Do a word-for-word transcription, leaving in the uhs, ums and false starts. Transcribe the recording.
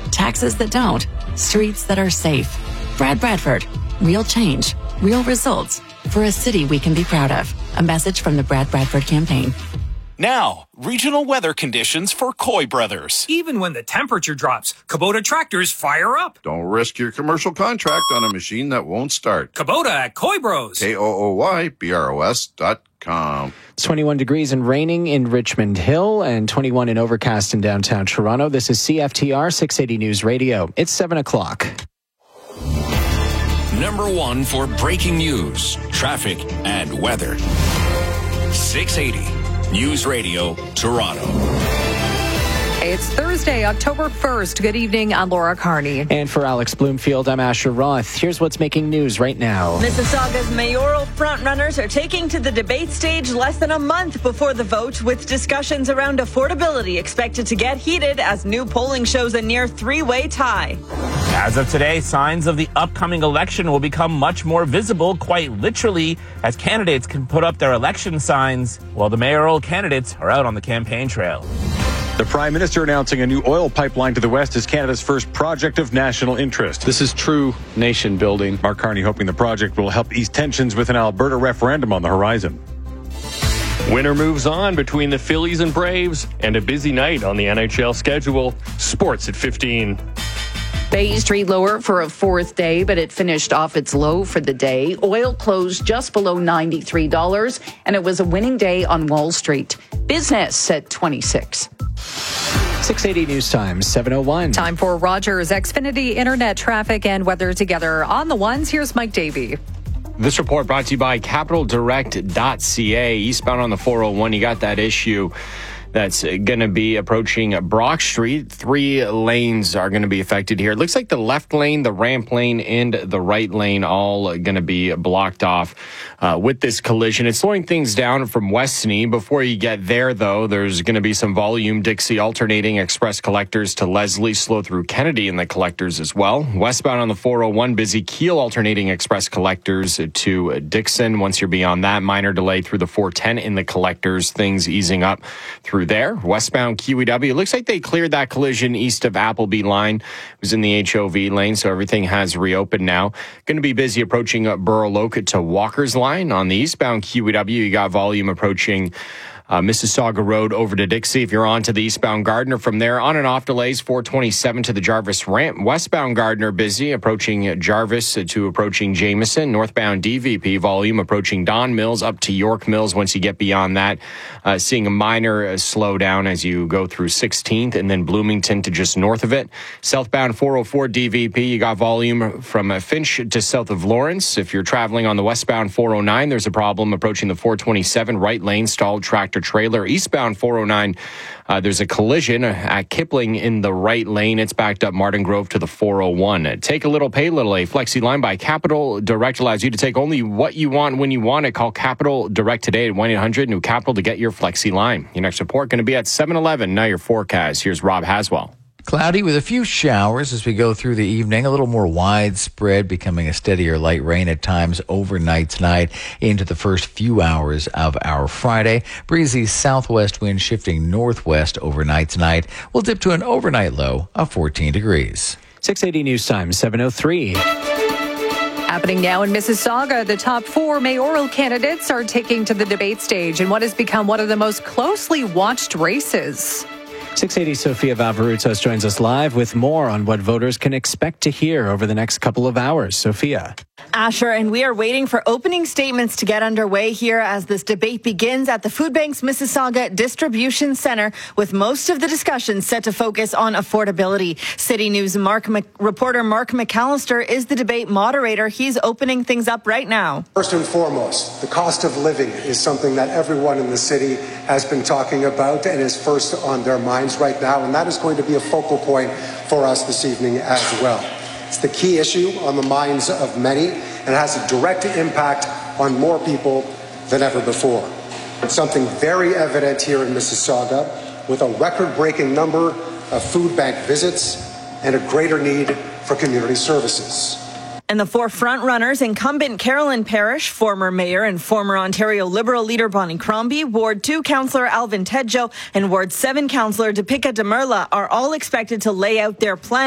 taxes that don't, streets that are safe. Brad Bradford, real change, real results for a city we can be proud of. A message from the Brad Bradford campaign. Now, regional weather conditions for Coy Brothers. Even when the temperature drops, Kubota tractors fire up. Don't risk your commercial contract on a machine that won't start. Kubota at Coy Bros. K O O Y B R O S dot com. It's twenty-one degrees and raining in Richmond Hill and twenty-one and overcast in downtown Toronto. This is C F T R six eighty News Radio. It's seven o'clock. Number one for breaking news, traffic, and weather. six eighty News Radio, Toronto. It's Thursday, October first. Good evening, I'm Laura Carney. And for Alex Bloomfield, I'm Asher Roth. Here's what's making news right now. Mississauga's mayoral frontrunners are taking to the debate stage less than a month before the vote, with discussions around affordability expected to get heated as new polling shows a near three-way tie. As of today, signs of the upcoming election will become much more visible, quite literally, as candidates can put up their election signs while the mayoral candidates are out on the campaign trail. The Prime Minister announcing a new oil pipeline to the west is Canada's first project of national interest. This is true nation building. Mark Carney hoping the project will help ease tensions with an Alberta referendum on the horizon. Winter moves on between the Phillies and Braves, and a busy night on the N H L schedule. Sports at fifteen. Bay Street lower for a fourth day, but it finished off its low for the day. Oil closed just below ninety-three dollars, and it was a winning day on Wall Street. Business at twenty-six. six eighty News Time, seven oh one. Time for Rogers Xfinity Internet traffic and weather together. On the ones, here's Mike Davey. This report brought to you by capital direct dot c a. Eastbound on the four oh one, you got that issue that's going to be approaching Brock Street. Three lanes are going to be affected here. It looks like the left lane, the ramp lane, and the right lane all going to be blocked off uh, with this collision. It's slowing things down from Westney. Before you get there, though, there's going to be some volume. Dixie alternating express collectors to Leslie, slow through Kennedy and the collectors as well. Westbound on the four oh one, busy Keel alternating express collectors to Dixon. Once you're beyond that, minor delay through the four ten in the collectors. Things easing up through there. Westbound Q E W. It looks like they cleared that collision east of Appleby line. It was in the H O V lane, so everything has reopened now. Going to be busy approaching Burloak to Walker's line. On the eastbound Q E W, you got volume approaching Uh, Mississauga Road over to Dixie. If you're on to the eastbound Gardner, from there on and off delays, four twenty-seven to the Jarvis ramp. Westbound Gardner busy, approaching Jarvis to approaching Jameson. Northbound D V P volume approaching Don Mills up to York Mills. Once you get beyond that, uh, seeing a minor uh, slowdown as you go through sixteenth and then Bloomington to just north of it. Southbound four oh four D V P, you got volume from uh, Finch to south of Lawrence. If you're traveling on the westbound four oh nine, there's a problem approaching the four twenty-seven right lane, stalled tractor trailer. Eastbound four oh nine, uh, there's a collision at Kipling in the right lane. It's backed up Martin Grove to the four oh one. Take a little, pay a little. A Flexi line by Capital Direct allows you to take only what you want when you want it. Call Capital Direct today at one eight hundred new capital to get your Flexi line. Your next report going to be at seven eleven. Now your forecast. Here's Rob Haswell. Cloudy with a few showers as we go through the evening, a little more widespread, becoming a steadier light rain at times overnight tonight into the first few hours of our Friday. Breezy southwest wind shifting northwest overnight tonight. We'll dip to an overnight low of fourteen degrees. six eighty News Time, seven oh three. Happening now in Mississauga, the top four mayoral candidates are taking to the debate stage in what has become one of the most closely watched races. six eighty Sophia Valvarutos joins us live with more on what voters can expect to hear over the next couple of hours. Sophia. Asher, and we are waiting for opening statements to get underway here as this debate begins at the Food Bank's Mississauga Distribution Center, with most of the discussion set to focus on affordability. City News Mark Mc- reporter Mark McAllister is the debate moderator. He's opening things up right now. First and foremost, the cost of living is something that everyone in the city has been talking about and is first on their minds right now, and that is going to be a focal point for us this evening as well. It's the key issue on the minds of many and has a direct impact on more people than ever before. It's something very evident here in Mississauga, with a record-breaking number of food bank visits and a greater need for community services. And the four front runners, incumbent Carolyn Parrish, former mayor and former Ontario Liberal leader Bonnie Crombie, Ward two councillor Alvin Tedjo, and Ward seven councillor Deepika Demirla, are all expected to lay out their plan.